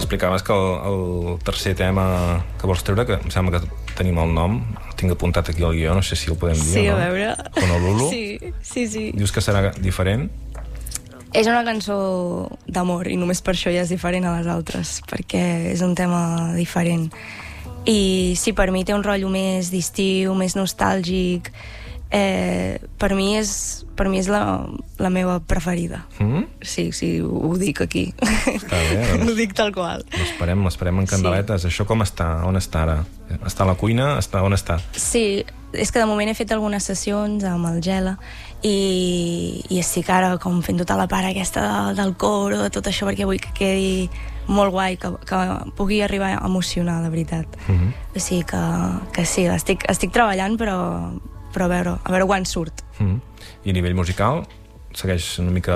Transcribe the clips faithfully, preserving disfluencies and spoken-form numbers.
explicaves que el, el tercer tema que vols treure, que em sembla que tenim el nom, el tinc apuntat aquí al guió, no sé si el podem dir, sí, no? A veure... Honolulu. Sí, sí, sí. Dius que serà diferent? És una cançó d'amor i només per això ja és diferent a les altres, perquè és un tema diferent. I sí, per mi té un rotllo més d'estiu, més nostàlgic. Eh, per mi és, per mi és la, la meva preferida. Mm? Sí, sí, ho, ho dic aquí. Està bé, doncs. Ho dic tal qual. L'esperem, l'esperem en candeletes. Sí. Això com està? On està ara? Està a la cuina? Està, on està? Sí, és que de moment he fet algunes sessions amb el Gela i, i estic ara com fent tota la part aquesta de, del coro, de tot això, perquè vull que quedi molt guai, que, que pugui arribar a emocionar, de veritat. Mm-hmm. O sigui que, que sí, estic, estic treballant, però, però a veure, a veure quan surt. Mm-hmm. I a nivell musical segueix una mica...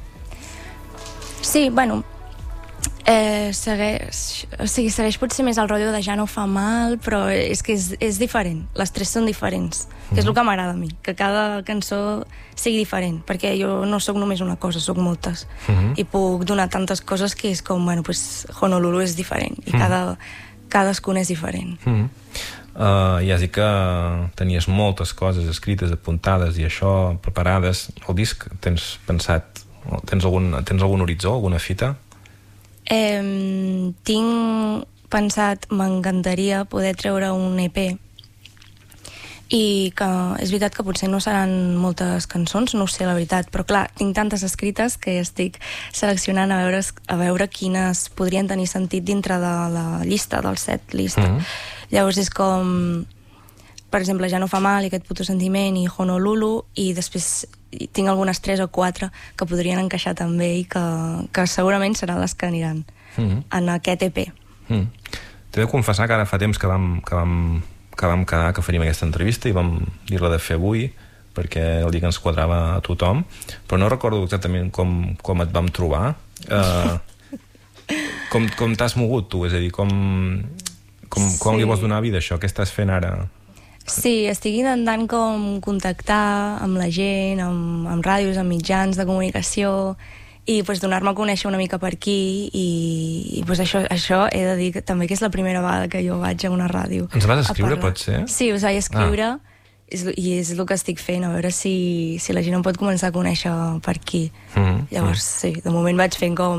Sí, bueno, eh, segueix, o sigui, segueix potser més el rotllo de Ja no fa mal, però és que és, és diferent, les tres són diferents, que és el que m'agrada a mi, que cada cançó sigui diferent, perquè jo no sóc només una cosa, sóc moltes, uh-huh. i puc donar tantes coses que és com, bueno, pues Honolulu és diferent, i cada, uh-huh. cadascun és diferent. Uh-huh. Uh, ja has dit que tenies moltes coses escrites, apuntades i això, preparades. El disc, tens pensat, tens algun, tens algun horitzó, alguna fita? Eh, tinc pensat, m'encantaria poder treure un E P, i que és veritat que potser no seran moltes cançons, no ho sé la veritat, però clar, tinc tantes escrites que estic seleccionant a veure, a veure quines podrien tenir sentit dintre de la llista, del set lista. Mm-hmm. Llavors és com, per exemple, Ja no fa mal, i Aquest puto sentiment, i Honolulu, i després tinc algunes tres o quatre que podrien encaixar també i que, que segurament seran les que aniran mm-hmm. en aquest E P. Mm. T'he de confessar que ara fa temps que vam, que vam, que vam quedar que faríem aquesta entrevista i vam dir-la de fer avui perquè el dia que ens quadrava a tothom, però no recordo exactament com, com et vam trobar. Uh, com com t'has mogut tu? És a dir, com, com, com sí. li vols donar vida a això? Què estàs fent ara? Sí, estic intentant com contactar amb la gent, amb, amb ràdios, amb mitjans de comunicació, i pues, donar-me a conèixer una mica per aquí, i, i pues, això, això he de dir que, també que és la primera vegada que jo vaig a una ràdio. Ens vas escriure, pot ser? Sí, us vaig escriure, ah. és, i és el que estic fent, a veure si, si la gent em pot començar a conèixer per aquí. Mm-hmm. Llavors, sí, de moment vaig fent com